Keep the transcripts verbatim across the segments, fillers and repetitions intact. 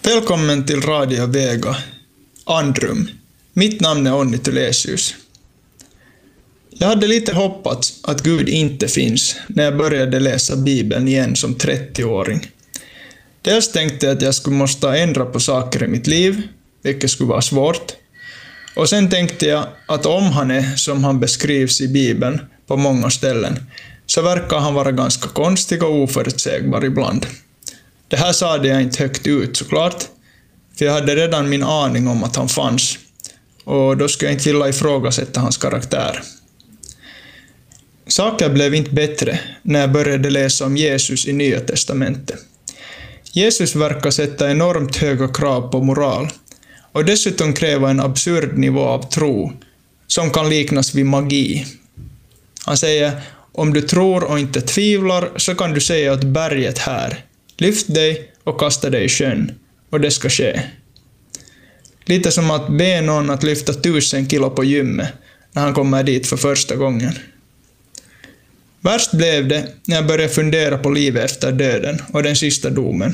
Välkommen till Radio Vega, Andrum. Mitt namn är Onni Tulesius. Jag hade lite hoppats att Gud inte finns när jag började läsa Bibeln igen som trettioåring. Dels tänkte jag att jag skulle måste ändra på saker i mitt liv, vilket skulle vara svårt. Och sen tänkte jag att om han är som han beskrivs i Bibeln på många ställen, så verkar han vara ganska konstig och oförutsägbar ibland. Det här sade jag inte högt ut såklart, för jag hade redan min aning om att han fanns, och då skulle jag inte vilja ifrågasätta hans karaktär. Saker blev inte bättre när jag började läsa om Jesus i Nya testamentet. Jesus verkar sätta enormt höga krav på moral, och dessutom kräva en absurd nivå av tro, som kan liknas vid magi. Han säger, om du tror och inte tvivlar så kan du säga åt berget här, lyft dig och kasta dig i sjön, och det ska ske. Lite som att be någon att lyfta tusen kilo på gymmet när han kommer dit för första gången. Värst blev det när jag började fundera på livet efter döden och den sista domen.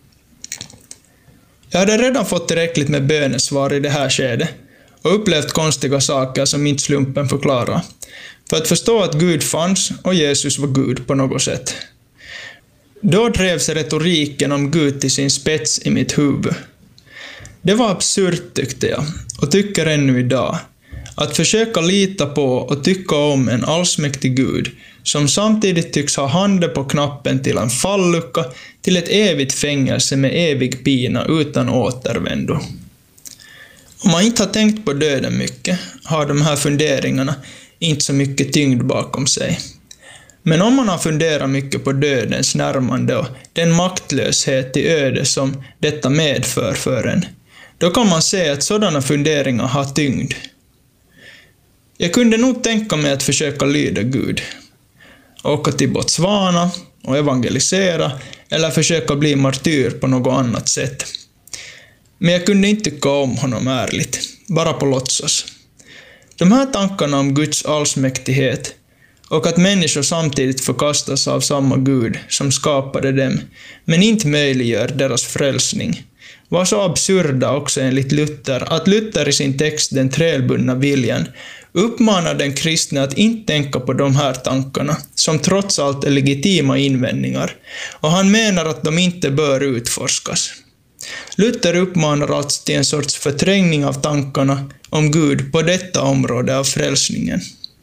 Jag hade redan fått tillräckligt med bönesvar i det här skedet och upplevt konstiga saker som inte slumpen förklarar, för att förstå att Gud fanns och Jesus var Gud på något sätt. Då drevs retoriken om Gud till sin spets i mitt huvud. Det var absurt tyckte jag, och tycker ännu idag, att försöka lita på och tycka om en allsmäktig Gud som samtidigt tycks ha handen på knappen till en fallucka, till ett evigt fängelse med evig pina utan återvändo. Om man inte har tänkt på döden mycket har de här funderingarna inte så mycket tyngd bakom sig. Men om man har funderat mycket på dödens närmande och den maktlöshet i öde som detta medför för en, då kan man se att sådana funderingar har tyngd. Jag kunde nog tänka mig att försöka lyda Gud. Åka till Botswana och evangelisera eller försöka bli martyr på något annat sätt. Men jag kunde inte tycka om honom ärligt, bara på låtsas. De här tankarna om Guds allsmäktighet och att människor samtidigt förkastas av samma Gud som skapade dem, men inte möjliggör deras frälsning, var så absurda också enligt Luther att Luther i sin text Den trälbundna viljan uppmanar den kristna att inte tänka på de här tankarna, som trots allt är legitima invändningar, och han menar att de inte bör utforskas. Luther uppmanar alltså till en sorts förträngning av tankarna om Gud på detta område av frälsningen.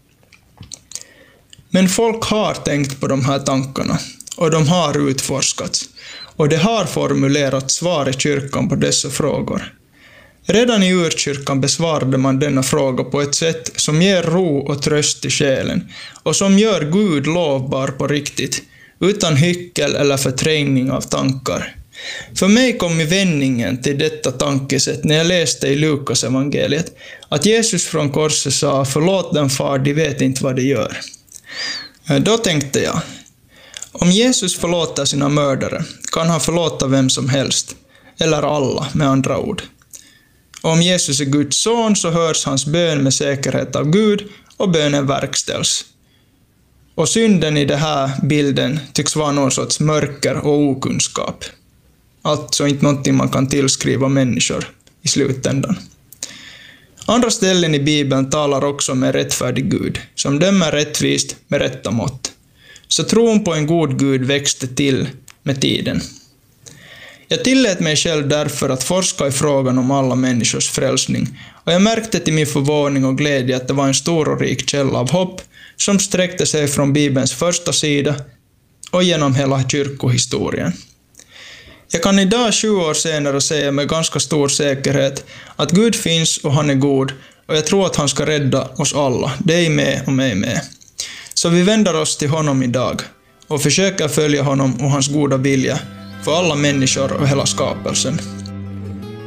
Men folk har tänkt på de här tankarna, och de har utforskats, och det har formulerat svar i kyrkan på dessa frågor. Redan i urkyrkan besvarade man denna fråga på ett sätt som ger ro och tröst i själen, och som gör Gud lovbar på riktigt, utan hyckel eller förträngning av tankar. För mig kom i vändningen till detta tankesätt när jag läste i Lukas evangeliet att Jesus från korset sa, förlåt den far, de vet inte vad de gör. Då tänkte jag, om Jesus förlåter sina mördare kan han förlåta vem som helst, eller alla med andra ord. Och om Jesus är Guds son så hörs hans bön med säkerhet av Gud och bönen verkställs. Och synden i den här bilden tycks vara någon sorts mörker och okunskap. Alltså inte någonting man kan tillskriva människor i slutändan. Andra ställen i Bibeln talar också om en rättfärdig Gud, som dömer rättvist med rätta mått. Så tron på en god Gud växte till med tiden. Jag tillät mig själv därför att forska i frågan om alla människors frälsning, och jag märkte till min förvåning och glädje att det var en stor och rik källa av hopp som sträckte sig från Bibelns första sida och genom hela kyrkohistorien. Jag kan idag, tjugo år senare, säga med ganska stor säkerhet att Gud finns och han är god, och jag tror att han ska rädda oss alla, dig med och mig med. Så vi vänder oss till honom idag och försöker följa honom och hans goda vilja för alla människor och hela skapelsen.